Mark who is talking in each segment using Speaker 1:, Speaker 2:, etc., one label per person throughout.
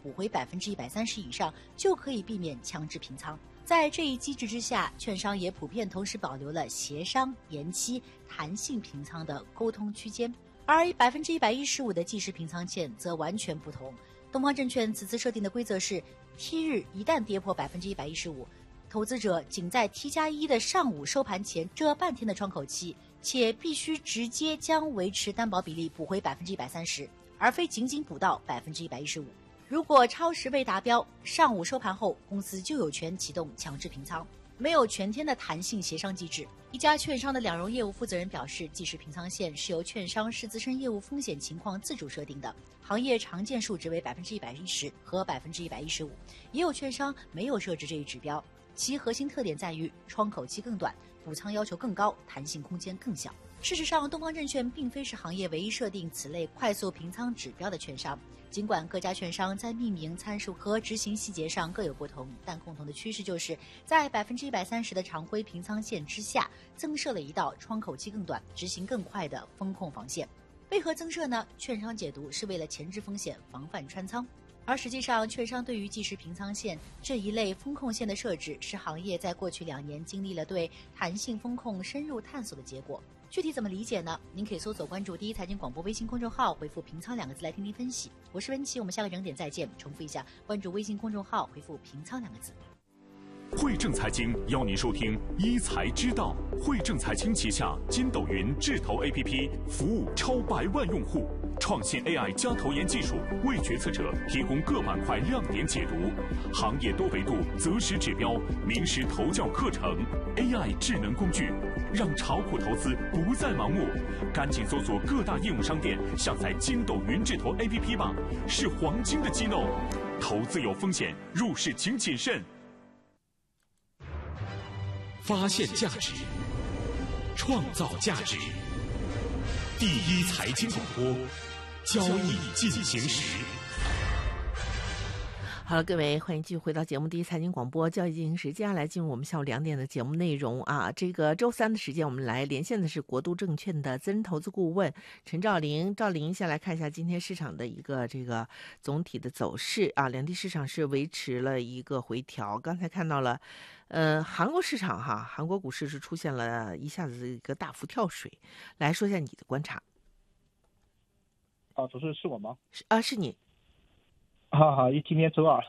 Speaker 1: 补回130%以上，就可以避免强制平仓。在这一机制之下，券商也普遍同时保留了协商、延期、弹性平仓的沟通区间，而115%的即时平仓线则完全不同。东方证券此次设定的规则是，T 日一旦跌破115%，投资者仅在 T+1的上午收盘前这半天的窗口期，且必须直接将维持担保比例补回130%，而非仅仅补到115%。如果超时未达标，上午收盘后，公司就有权启动强制平仓，没有全天的弹性协商机制。一家券商的两融业务负责人表示，即时平仓线是由券商视自身业务风险情况自主设定的，行业常见数值为110%和115%，也有券商没有设置这一指标。其核心特点在于窗口期更短，补仓要求更高，弹性空间更小。事实上，东方证券并非是行业唯一设定此类快速平仓指标的券商。尽管各家券商在命名参数和执行细节上各有不同，但共同的趋势就是在130%的常规平仓线之下，增设了一道窗口期更短、执行更快的风控防线。为何增设呢？券商解读是为了前置风险，防范穿仓。而实际上，券商对于即时平仓线这一类风控线的设置，是行业在过去2年经历了对弹性风控深入探索的结果。具体怎么理解呢？您可以搜索关注第一财经广播微信公众号，回复平仓2个字来听听分析。我是文琪，我们下个整点再见。重复一下，关注微信公众号，回复平仓2个字。
Speaker 2: 汇正财经邀您收听一财之道。汇正财经旗下筋斗云智投 APP 服务超100万用户，创新 AI 加投研技术，为决策者提供各板块亮点解读，行业多维度择时指标，名师投教课程 ，AI 智能工具，让炒股投资不再盲目。赶紧搜索各大应用商店，下载筋斗云智投 APP 吧，是黄金的机能。投资有风险，入市请谨慎。
Speaker 3: 发现价值，创造价值。第一财经广播，交易进行时。
Speaker 4: 好了，各位，欢迎继续回到节目第一财经广播交易进行时。接下来进入我们下午2点的节目内容啊。这个周三的时间，我们来连线的是国都证券的资深投资顾问陈兆林。兆林，先来看一下今天市场的一个这个总体的走势啊。两地市场是维持了一个回调。刚才看到了，韩国市场哈，韩国股市是出现了一下子一个大幅跳水。来说一下你的观察。
Speaker 5: 主持人是我吗？
Speaker 4: 是你。
Speaker 5: 好，今天周二。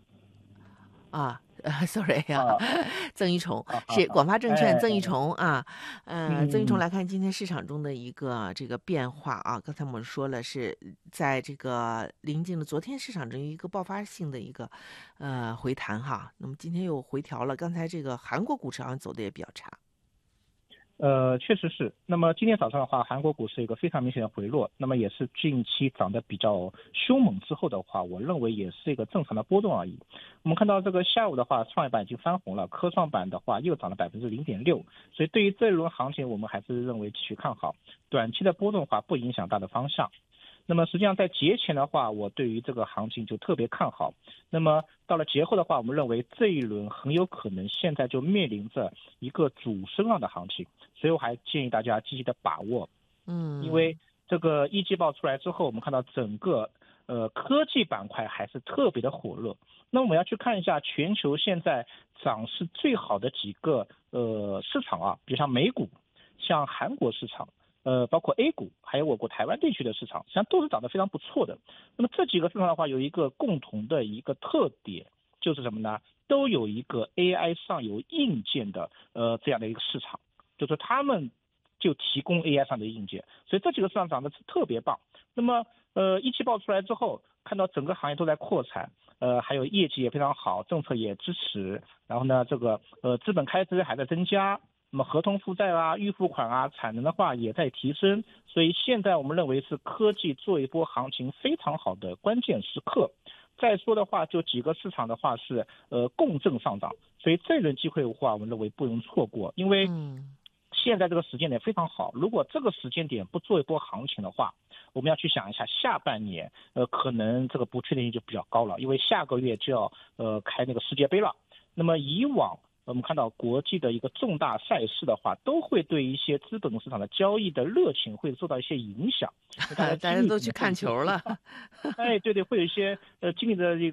Speaker 4: sorry 啊，曾一虫是广发证券曾一虫啊，曾一虫来看今天市场中的一个这个变化啊。刚才我们说了是在这个临近的昨天市场中一个爆发性的一个回弹哈，那么今天又回调了。刚才这个韩国股市好像走的也比较差。
Speaker 5: 确实是。那么今天早上的话，韩国股市一个非常明显的回落，那么也是近期涨得比较凶猛之后的话，我认为也是一个正常的波动而已。我们看到这个下午的话，创业板已经翻红了，科创板的话又涨了0.6%，所以对于这一轮行情，我们还是认为继续看好，短期的波动的话不影响大的方向。那么实际上在节前的话，我对于这个行情就特别看好。那么到了节后的话，我们认为这一轮很有可能现在就面临着一个主升浪的行情，所以我还建议大家积极的把握。因为这个一季报出来之后，我们看到整个科技板块还是特别的火热。那我们要去看一下全球现在涨势最好的几个市场啊，比如像美股、像韩国市场。包括 A 股，还有我国台湾地区的市场，实际上都是涨得非常不错的。那么这几个市场的话，有一个共同的一个特点，就是什么呢？都有一个 AI 上游硬件的这样的一个市场，就是他们就提供 AI 上的硬件，所以这几个市场涨得特别棒。那么一季报出来之后，看到整个行业都在扩产，还有业绩也非常好，政策也支持，然后呢，这个资本开支还在增加。那么合同负债啊、预付款啊、产能的话也在提升，所以现在我们认为是科技做一波行情非常好的关键时刻。再说的话，就几个市场的话是共振上涨，所以这轮机会的话，我们认为不容错过，因为现在这个时间点非常好。如果这个时间点不做一波行情的话，我们要去想一下下半年，可能这个不确定性就比较高了，因为下个月就要开那个世界杯了。那么以往我们看到国际的一个重大赛事的话，都会对一些资本市场的交易的热情会受到一些影响。
Speaker 4: 大家都去看球了。
Speaker 5: 对，会有一些经历的